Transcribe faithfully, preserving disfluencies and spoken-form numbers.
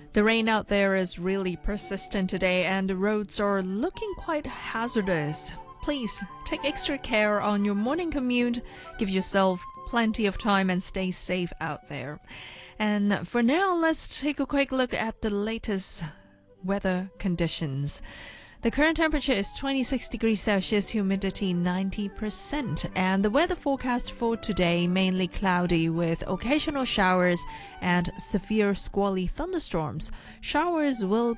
The rain out there is really persistent today, and the roads are looking quite hazardous. Please take extra care on your morning commute, give yourself plenty of time, and stay safe out there. And for now, let's take a quick look at the latest weather conditions. The current temperature is twenty-six degrees Celsius, humidity ninety percent, and the weather forecast for today mainly cloudy with occasional showers and severe squally thunderstorms. Showers will